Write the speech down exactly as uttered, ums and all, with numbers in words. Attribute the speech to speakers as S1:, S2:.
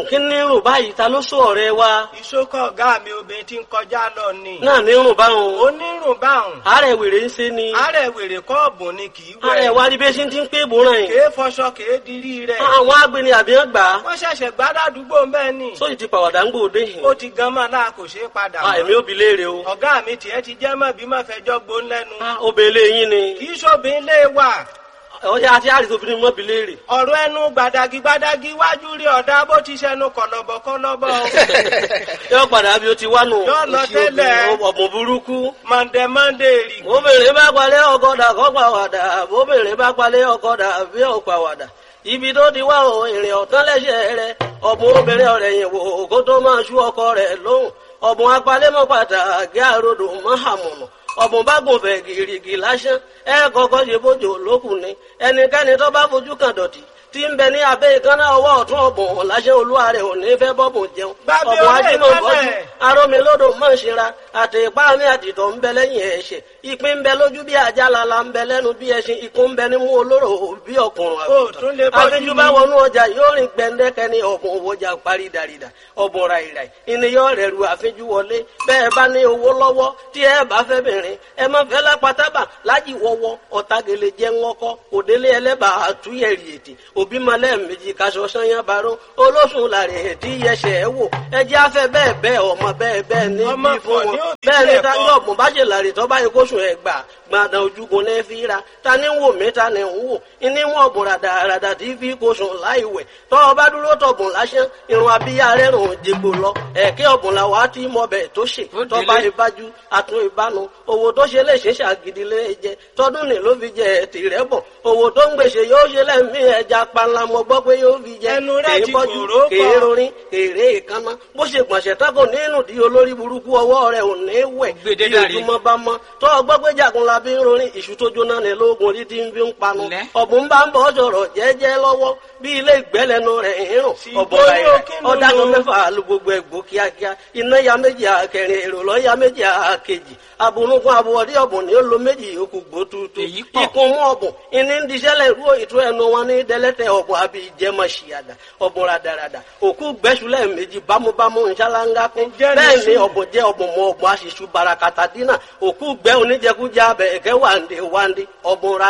S1: kí ní rùn báyìí ta ló sọ ọ̀rẹ́ wa.
S2: ìṣókọ̀ ọ̀gá mi obìnrin tí ń kọjá lọ ni.
S1: náà ní rùn báwọn.
S2: ó ní rùn báwọn.
S1: àárẹ̀ wèrè ń ṣe ni.
S2: àárẹ̀ wèrè kọ́ọ̀bù ni kì í wẹ̀.
S1: àárẹ̀ wa rí bí ṣe ti ń pé ìbòràn yìí.
S2: kèé fọṣọ kèé dirí rẹ̀.
S1: àwọn agbeni àbí wọn gbà á.
S2: wọ́n ṣẹ̀ṣẹ̀ gbádàdúgbò bẹ́ẹ̀ ni.
S1: sóyì ti pàwàdà ń gbòde yìí.
S2: ó ti gan mọ́ náà kò ṣeé padà mọ́.
S1: èmi ò bi léèrè o.
S2: ọ̀gá mi tiẹ̀ ti jẹ́ mọ́ bí mọ́ fẹjọ́ gbón lẹ́nu.
S1: obìnrin yín ni.
S2: kì í ṣobìnrin lé wà.
S1: ọjà àti àrìsí obìnrin mọ́ bi léèrè.
S2: ọ̀rọ̀ ẹnu gbàdàgì gbàdàgì wájú rí ọ̀dà bó ti ṣẹnu kọ̀lọ̀bọ̀ kọ̀lọ̀bọ̀.
S1: yóò padà bí o ti wá nù.
S2: yóò lọ tẹ́lẹ̀.
S1: ọ̀bùn burúkú.
S2: mọ̀ndẹ̀ mọ̀ndẹ̀ rì.
S1: obìnrin bá palẹ̀ ọkọ̀dà kọ́ pàwàdà obìnrin bá palẹ̀ ọkọ̀dà bí ò pàwàdà. ibi tó ti wá o ìrìn ọ̀tán lẹ́sẹ̀ rẹ̀ ọ̀bùn obìnrin ọ̀rẹ́ yìí wò kó tó máa ṣú ọkọ rẹ̀ lóhùn ọ̀bùn apalẹ́mọ́ pàtàkì àròdò mọ́hàmùnà ọ̀bùn bá gùn fẹ̀ gìrìgì lásán ẹ kọ́kọ́ ṣe bójú lókùn ni ẹnikẹ́ni tó bá fojú kan dọ̀tí tí ń bẹ ní abẹ́ ìkànnà ọwọ́ ọ̀tún ọ̀bùn láṣẹ olúwa rẹ̀ ò ní fẹ́ bọ́bùn jẹun ọ̀bùn ajímọ̀ bọ́jú arómilódò mọ̀ ṣera àti ipá mi àtìtọ̀ ń bẹ lẹ́yìn ẹ̀ṣẹ̀ ìpín ń bẹ lójú bí àjálala ń bẹ lẹ́nu bí ẹṣin ikú ń bẹ nímú olóró bí ọkùnrin àgùntàn àfijù bá wọnú ọjà yóò rìn gbẹndẹkẹ ní ọ̀bùn òwòjà parí dàrídà ọ̀bùn ràìràì ìníyàn rẹ̀ ru àfijù wọlé bẹ́ẹ̀ bá ní owó lọ́wọ́ tí ẹ bá fẹ́ bìnrin ẹ má fẹ́ lápátábà lájì wọ́wọ́ ọ̀tagele jẹ́ ńwọ́kọ́ òdélé ẹlẹ́bà àtúnyẹ̀rì ètè òbí malẹ̀ méjì kaṣọ sanyá baró olóṣùn làrẹ̀ ètí yẹsẹ̀ ẹ̀ wò ẹjẹ́ afẹ́ bẹ́ẹ̀ bẹ́ẹ̀ ọmọ bẹ́ẹ̀ bẹ́ẹ̀ ní bí fún wọn bẹ́ẹ̀ ni ta yọ̀ mọ̀ bá ṣe làrẹ̀ tọ́ báyìí kóṣù ẹ̀ gbà gbàdàn ojúgun ní fi ra ta ní wò mí ta ní wò ní wọn bùn ràdàràdà tí fi kóṣù láì wẹ̀ tọ́ ọ bá dúró tọ̀bùn lásán irun abíyá rẹ̀ rùn jẹgbò lọ ẹ̀kẹ́ ọ̀bùn làwọn á ti mọ bẹ̀ tó ṣe tọ́ bá ìbájú àtún ìbánu owó tó ṣe lè ṣe ṣàgídí lè jẹ tọdún ní ló fi jẹ tìrẹ bọ owó tó ń gbèsè yóò ṣe lẹ́mí ẹja panla mo gbọ́ pé yóò fi jẹ kèé bọ́jú kèé rorin kèrè ìkànnà bó ṣe gbọ̀nsẹ̀ tako nínú di olórí burúkú ọwọ́ rẹ̀ ò ní wẹ̀ bí ojúmọ́ bá mọ́ tó ọgbọ́ pé jagunla bí ń rorin ìṣù tó jóná ní lóògùn orí tí ń fi ń panu ọ̀bùn bá ń bọ̀ sọ̀rọ̀ jẹ́jẹ́ lọ́wọ́ bí ilé ìgbẹ́lẹ́nu rẹ̀ ń rùn ọ̀bọ̀ rẹ̀ ọ̀dàgùn mẹ́fà lu gbogbo ẹ̀gbọ́ kíákíá iná ya méjì àkẹrin èrò lọ́ ya méjì àkejì abunugun abuwọ̀dí ọ̀bùn ni ó lo méjì yòókù gbó tuutu ikùn mú ọ̀bùn ìní ń diṣẹ́lẹ̀ ìrú ìtú ẹnu wọn ní dẹ́lẹ́tẹ̀ ọ̀bùn àbí ìjẹmọ̀ ṣìyàdà ọ̀bùn radarada òkú gbẹ́sùlẹ̀ méjì bámúbámú ìṣáláńgá kún bẹ́ẹ̀ ni ọ̀bùn jẹ́ ọ̀bùn mọ ọ̀bùn aṣíṣú barakata dínà òkú gbẹ́ oníjẹkújẹ abẹ ẹ̀kẹ́ wàǹdé wàǹdé ọ̀bùn ra